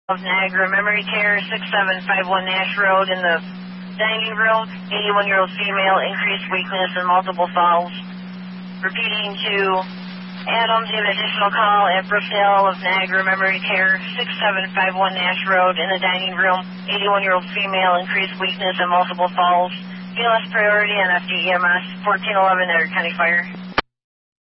of Niagara Memory Care, 6751 Nash Road in the dining room. 81-year-old female, increased weakness and multiple falls. Repeating to Adams, you have an additional call at Brookdale of Niagara Memory Care, 6751 Nash Road in the dining room. 81-year-old female, increased weakness and multiple falls. BLS priority on FDEMS, 1411 Niagara County Fire.